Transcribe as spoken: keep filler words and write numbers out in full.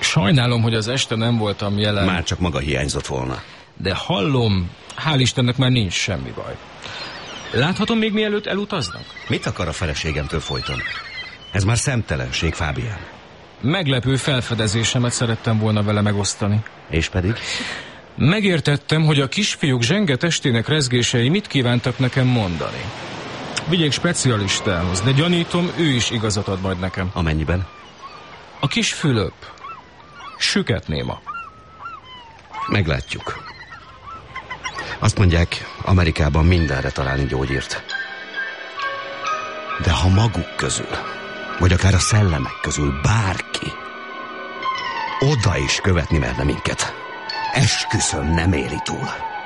Sajnálom, hogy az este nem voltam jelen. Már csak maga hiányzott volna. De hallom, hál' Istennek már nincs semmi baj. Láthatom még mielőtt elutaznak? Mit akar a feleségemtől folyton? Ez már szemtelenség, Fábián. Meglepő felfedezésemet szerettem volna vele megosztani. És pedig? Megértettem, hogy a kisfiúk zsenge testének rezgései mit kívántak nekem mondani. Vigyék specialistához, de gyanítom, ő is igazat ad majd nekem. Amennyiben? A kis Fülöp süketnéma. Meglátjuk. Azt mondják, Amerikában mindenre találni gyógyírt. De ha maguk közül, vagy akár a szellemek közül bárki oda is követni merne minket, esküszöm, nem éri túl.